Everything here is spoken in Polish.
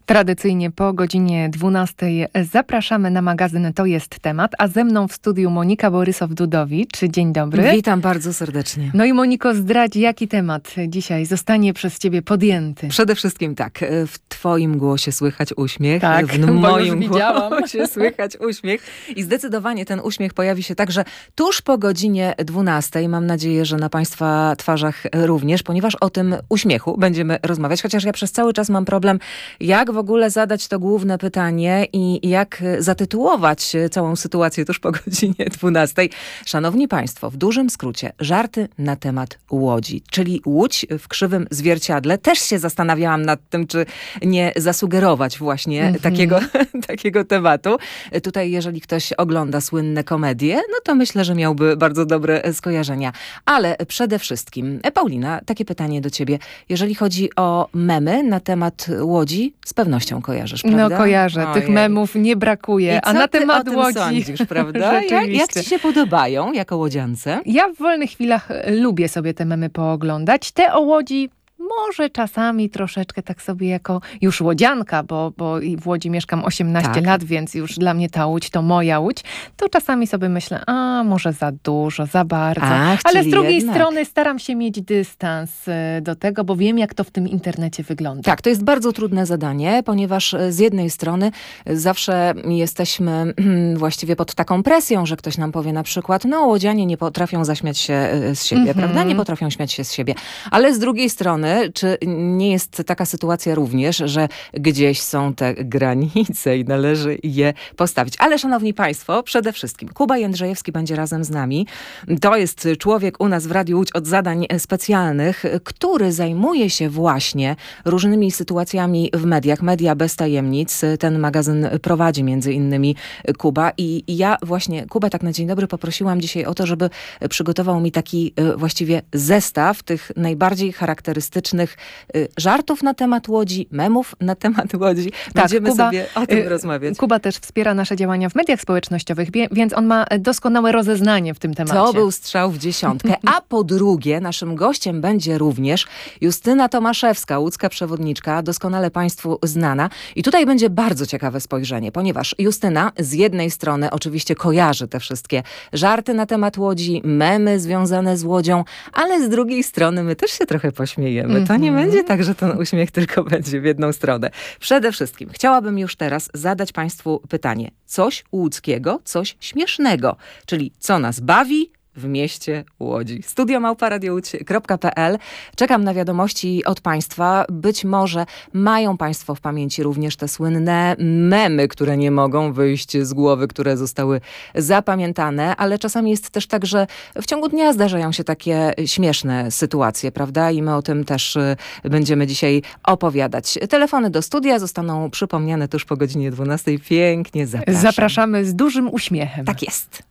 Tradycyjnie po godzinie 12 zapraszamy na magazyn To jest temat, a ze mną w studiu Monika Borysow-Dudowicz. Dzień dobry. Witam bardzo serdecznie. No i Moniko, zdradź, jaki temat dzisiaj zostanie przez ciebie podjęty? Przede wszystkim tak, w twoim głosie słychać uśmiech, tak, w moim głosie słychać uśmiech i zdecydowanie ten uśmiech pojawi się także tuż po godzinie 12. Mam nadzieję, że na państwa twarzach również, ponieważ o tym uśmiechu będziemy rozmawiać, chociaż ja przez cały czas mam problem, jak w ogóle zadać to główne pytanie i jak zatytułować całą sytuację tuż po godzinie 12. Szanowni Państwo, w dużym skrócie, żarty na temat Łodzi, czyli Łódź w krzywym zwierciadle. Też się zastanawiałam nad tym, czy nie zasugerować właśnie takiego tematu. Tutaj, jeżeli ktoś ogląda słynne komedie, no to myślę, że miałby bardzo dobre skojarzenia. Ale przede wszystkim, Paulina, takie pytanie do ciebie. Jeżeli chodzi o memy na temat Łodzi, z pewnością kojarzysz, prawda? No kojarzę, tych memów nie brakuje. A na temat Łodzi sądzisz, prawda? Jak ci się podobają jako łodziance? Ja w wolnych chwilach lubię sobie te memy pooglądać. Te o Łodzi może czasami troszeczkę tak sobie jako już łodzianka, bo w Łodzi mieszkam 18 lat, więc już dla mnie ta Łódź to moja Łódź, to czasami sobie myślę, może za dużo, za bardzo. Ale z drugiej strony staram się mieć dystans do tego, bo wiem, jak to w tym internecie wygląda. Tak, to jest bardzo trudne zadanie, ponieważ z jednej strony zawsze jesteśmy właściwie pod taką presją, że ktoś nam powie na przykład, łodzianie nie potrafią zaśmiać się z siebie, prawda? Nie potrafią śmiać się z siebie. Ale z drugiej strony, czy nie jest taka sytuacja również, że gdzieś są te granice i należy je postawić. Ale szanowni państwo, przede wszystkim Kuba Jędrzejewski będzie razem z nami. To jest człowiek u nas w Radiu Łódź od zadań specjalnych, który zajmuje się właśnie różnymi sytuacjami w mediach. Media bez tajemnic. Ten magazyn prowadzi między innymi Kuba. I ja właśnie Kubę tak na dzień dobry poprosiłam dzisiaj o to, żeby przygotował mi taki właściwie zestaw tych najbardziej charakterystycznych żartów na temat Łodzi, memów na temat Łodzi. Będziemy sobie o tym rozmawiać. Kuba też wspiera nasze działania w mediach społecznościowych, więc on ma doskonałe rozeznanie w tym temacie. To był strzał w dziesiątkę. A po drugie, naszym gościem będzie również Justyna Tomaszewska, łódzka przewodniczka, doskonale państwu znana. I tutaj będzie bardzo ciekawe spojrzenie, ponieważ Justyna z jednej strony oczywiście kojarzy te wszystkie żarty na temat Łodzi, memy związane z Łodzią, ale z drugiej strony my też się trochę pośmiejemy. To nie będzie tak, że ten uśmiech tylko będzie w jedną stronę. Przede wszystkim chciałabym już teraz zadać państwu pytanie. Coś łódzkiego, śmiesznego. Czyli co nas bawi w mieście Łodzi. studio@radiołódź.pl. Czekam na wiadomości od państwa. Być może mają państwo w pamięci również te słynne memy, które nie mogą wyjść z głowy, które zostały zapamiętane, ale czasami jest też tak, że w ciągu dnia zdarzają się takie śmieszne sytuacje, prawda? I my o tym też będziemy dzisiaj opowiadać. Telefony do studia zostaną przypomniane tuż po godzinie 12. Pięknie zapraszam. Zapraszamy z dużym uśmiechem. Tak jest.